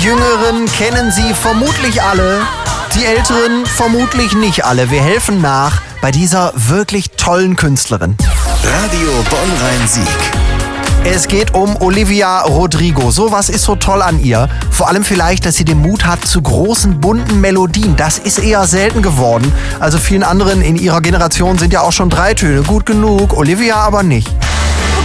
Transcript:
Jüngeren kennen sie vermutlich alle, die Älteren vermutlich nicht alle. Wir helfen nach bei dieser wirklich tollen Künstlerin. Radio Bonn-Rhein-Sieg. Es geht um Olivia Rodrigo. So was ist so toll an ihr. Vor allem vielleicht, dass sie den Mut hat zu großen, bunten Melodien. Das ist eher selten geworden. Also vielen anderen in ihrer Generation sind ja auch schon 3 Töne gut genug. Olivia aber nicht.